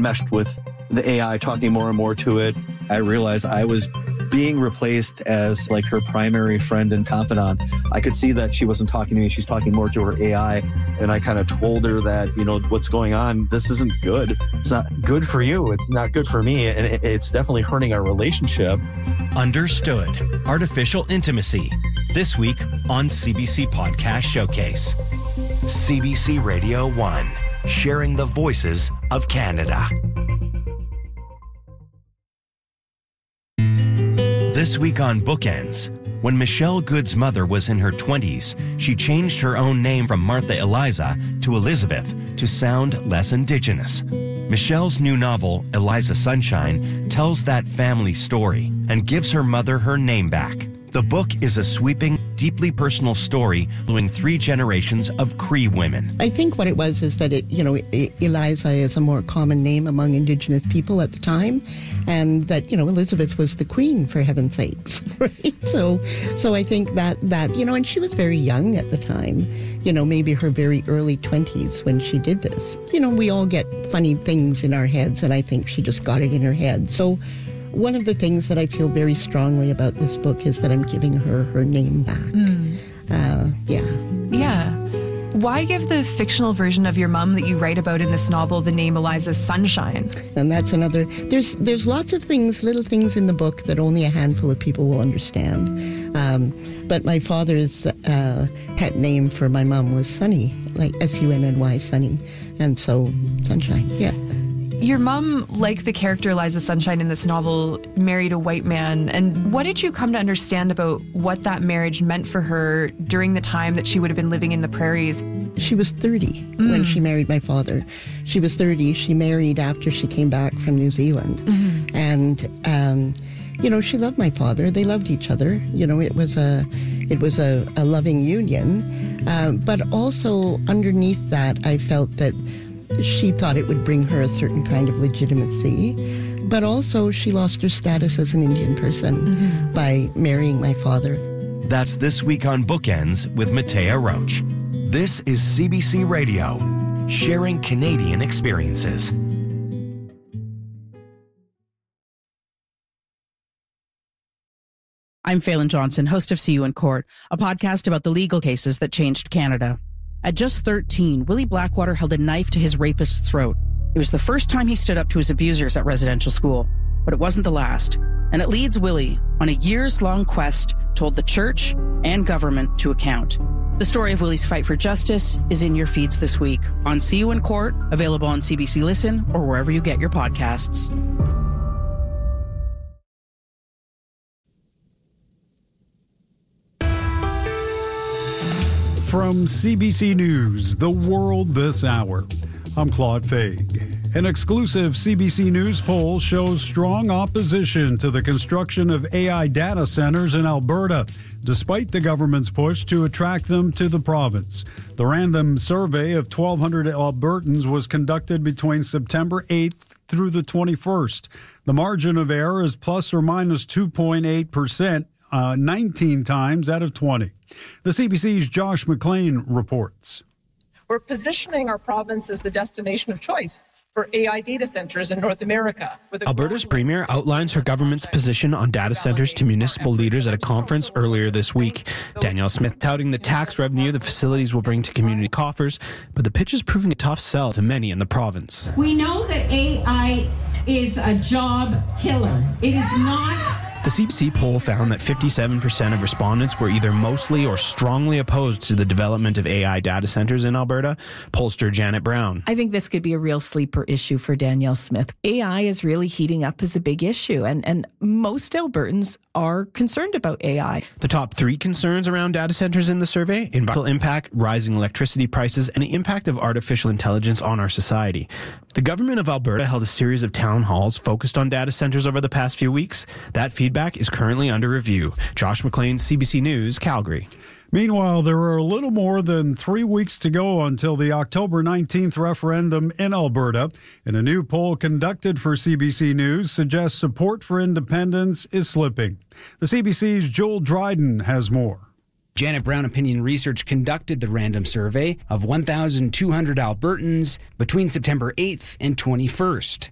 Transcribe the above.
meshed with the AI, talking more and more to it, I realized I was being replaced as like her primary friend and confidant. I could see that she wasn't talking to me. She's talking more to her AI. And I kind of told her that, what's going on, this isn't good. It's not good for you. It's not good for me. And it's definitely hurting our relationship. Understood. Artificial Intimacy. This week on CBC Podcast Showcase. CBC Radio 1, sharing the voices of Canada. This week on Bookends, when Michelle Good's mother was in her 20s, she changed her own name from Martha Eliza to Elizabeth to sound less Indigenous. Michelle's new novel, Eliza Sunshine, tells that family story and gives her mother her name back. The book is a sweeping, deeply personal story following 3 generations of Cree women. I think what it was is that Eliza is a more common name among Indigenous people at the time, and that, Elizabeth was the queen, for heaven's sakes, right? So I think that, and she was very young at the time, maybe her very early 20s when she did this. We all get funny things in our heads, and I think she just got it in her head. So one of the things that I feel very strongly about this book is that I'm giving her name back. Yeah. Why give the fictional version of your mom that you write about in this novel the name Eliza Sunshine? And that's another, there's lots of things, little things in the book that only a handful of people will understand. But my father's pet name for my mom was Sunny, like S-U-N-N-Y, Sunny. And so Sunshine, yeah. Your mom, like the character Eliza Sunshine in this novel, married a white man. And what did you come to understand about what that marriage meant for her during the time that she would have been living in the prairies? She was 30 when she married my father. She was 30. She married after she came back from New Zealand. Mm-hmm. And, she loved my father. They loved each other. It was a loving union. But also underneath that, I felt that she thought it would bring her a certain kind of legitimacy, but also she lost her status as an Indian person by marrying my father. That's This Week on Bookends with Matea Roach. This is CBC Radio, sharing Canadian experiences. I'm Phelan Johnson, host of See You in Court, a podcast about the legal cases that changed Canada. At just 13, Willie Blackwater held a knife to his rapist's throat. It was the first time he stood up to his abusers at residential school, but it wasn't the last. And it leads Willie on a years-long quest to hold the church and government to account. The story of Willie's fight for justice is in your feeds this week on See You in Court, available on CBC Listen or wherever you get your podcasts. From CBC News, The World This Hour, I'm Claude Faig. An exclusive CBC News poll shows strong opposition to the construction of AI data centers in Alberta, despite the government's push to attract them to the province. The random survey of 1,200 Albertans was conducted between September 8th through the 21st. The margin of error is plus or minus 2.8%, 19 times out of 20. The CBC's Josh McLean reports. We're positioning our province as the destination of choice for AI data centers in North America. Alberta's premier outlines her government's position on data centers to municipal leaders at a conference earlier this week. Danielle Smith touting the tax revenue the facilities will bring to community coffers, but the pitch is proving a tough sell to many in the province. We know that AI is a job killer. It is not. The CBC poll found that 57% of respondents were either mostly or strongly opposed to the development of AI data centers in Alberta. Pollster Janet Brown. I think this could be a real sleeper issue for Danielle Smith. AI is really heating up as a big issue, and most Albertans are concerned about AI. The top 3 concerns around data centers in the survey: environmental impact, rising electricity prices, and the impact of artificial intelligence on our society. The government of Alberta held a series of town halls focused on data centers over the past few weeks. That feedback is currently under review. Josh McLean, CBC News, Calgary. Meanwhile, there are a little more than 3 weeks to go until the October 19th referendum in Alberta, and a new poll conducted for CBC News suggests support for independence is slipping. The CBC's Joel Dryden has more. Janet Brown Opinion Research conducted the random survey of 1,200 Albertans between September 8th and 21st.